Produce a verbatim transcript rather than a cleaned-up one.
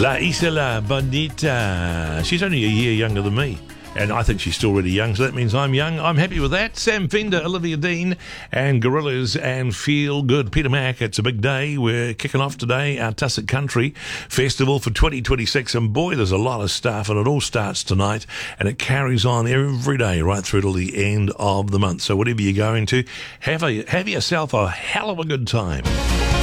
La Isla Bonita. She's only a year younger than me. And I think she's still really young, so that means I'm young. I'm happy with that. Sam Fender, Olivia Dean, and Gorillaz, and Feel Good. Peter Mack, it's a big day. We're kicking off today our Tussock Country Festival for twenty twenty-six. And boy, there's a lot of stuff, and it all starts tonight, and it carries on every day right through till the end of the month. So whatever you're going to, have, a, have yourself a hell of a good time.